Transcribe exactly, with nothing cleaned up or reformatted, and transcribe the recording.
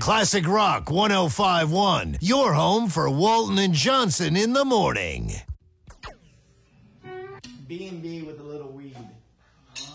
Classic Rock one oh five point one, your home for Walton and Johnson in the morning. B and B with a little weed.